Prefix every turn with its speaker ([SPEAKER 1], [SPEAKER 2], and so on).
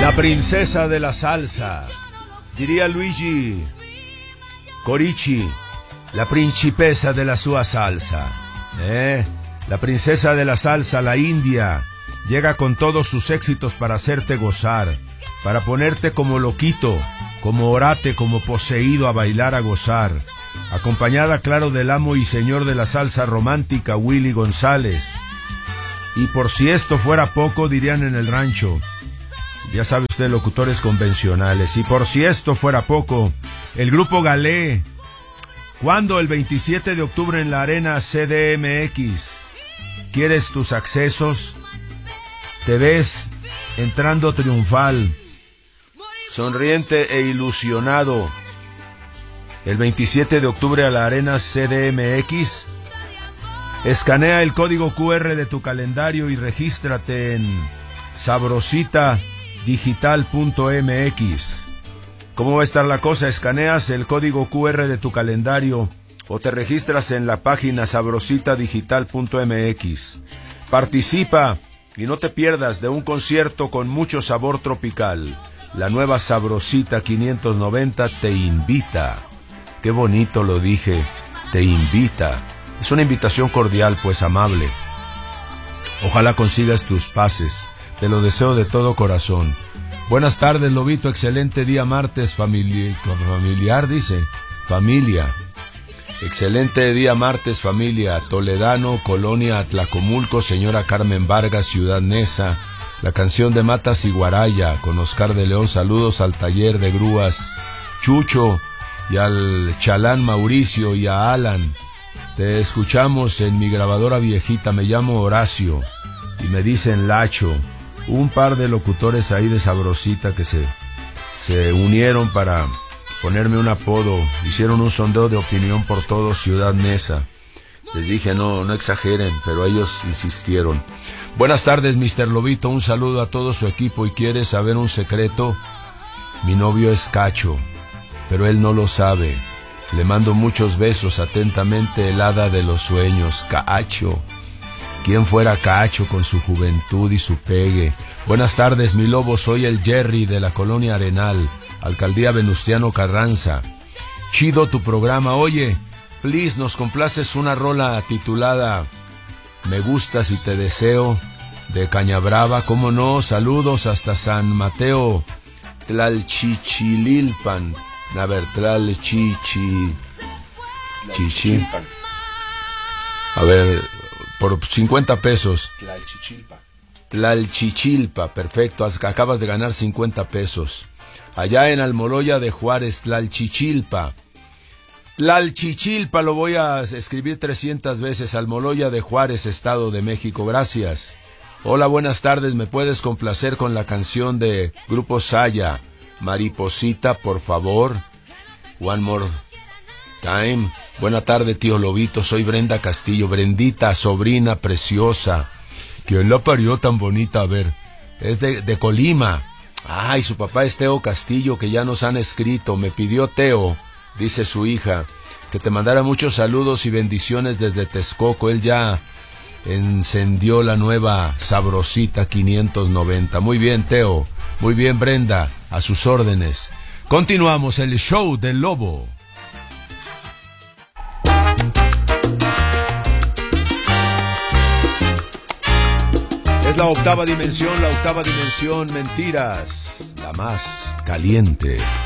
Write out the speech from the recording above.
[SPEAKER 1] La princesa de la salsa, diría Luigi Corici, la principessa de la sua salsa. La princesa de la salsa, la India, llega con todos sus éxitos para hacerte gozar, para ponerte como loquito, como orate, como poseído a bailar, a gozar. Acompañada, claro, del amo y señor de la salsa romántica, Willy González. Y por si esto fuera poco, dirían en el rancho, ya sabe usted, locutores convencionales, y por si esto fuera poco, el grupo Galé, ¿cuándo? El 27 de octubre en la Arena CDMX. ¿Quieres tus accesos? Te ves entrando triunfal, sonriente e ilusionado. El 27 de octubre a la Arena CDMX. Escanea el código QR de tu calendario y regístrate en sabrositadigital.mx. ¿Cómo va a estar la cosa? Escaneas el código QR de tu calendario o te registras en la página sabrositadigital.mx. Participa y no te pierdas de un concierto con mucho sabor tropical. La nueva Sabrosita 590 te invita. Qué bonito lo dije, te invita. Es una invitación cordial, pues amable. Ojalá consigas tus pases. Te lo deseo de todo corazón. Buenas tardes, Lobito. Excelente día martes familiar, dice. Familia. Excelente día martes, familia. Toledano, Colonia Atlacomulco, señora Carmen Vargas, Ciudad Neza. La canción de Matas y Guaraya, con Oscar de León. Saludos al taller de grúas Chucho y al chalán Mauricio y a Alan. Te escuchamos en mi grabadora viejita. Me llamo Horacio y me dicen Lacho. Un par de locutores ahí de Sabrosita que se unieron para ponerme un apodo. Hicieron un sondeo de opinión por todo Ciudad Neza. Les dije no exageren, pero ellos insistieron. Buenas tardes, Mr. Lobito. Un saludo a todo su equipo. ¿Y quieres saber un secreto? Mi novio es Cacho, pero él no lo sabe. Le mando muchos besos. Atentamente, el hada de los sueños, Cacho. ¿Quién fuera Cacho con su juventud y su pegue? Buenas tardes, mi lobo. Soy el Jerry de la Colonia Arenal, Alcaldía Venustiano Carranza. Chido tu programa. Oye, please, nos complaces una rola titulada Me gustas y te deseo, de Cañabrava. ¿Cómo no? Saludos hasta San Mateo, Tlalchichililpan. A ver, Tlalchichilpan. A ver, por 50 pesos. Tlalchichilpa, perfecto. Acabas de ganar 50 pesos. Allá en Almoloya de Juárez, Tlalchichilpa. Tlalchichilpa, lo voy a escribir 300 veces. Almoloya de Juárez, Estado de México. Gracias. Hola, buenas tardes. ¿Me puedes complacer con la canción de Grupo Saya? Mariposita, por favor. One more time. Buena tarde, tío Lobito. Soy Brenda Castillo. Brendita, sobrina preciosa. ¿Quién la parió tan bonita? A ver, es de Colima. Ay, su papá es Teo Castillo, que ya nos han escrito. Me pidió Teo, dice su hija, que te mandara muchos saludos y bendiciones desde Texcoco. Él ya encendió la nueva Sabrosita 590. Muy bien, Teo. Muy bien, Brenda. A sus órdenes. Continuamos el show del Lobo. Es la octava dimensión, mentiras, la más caliente.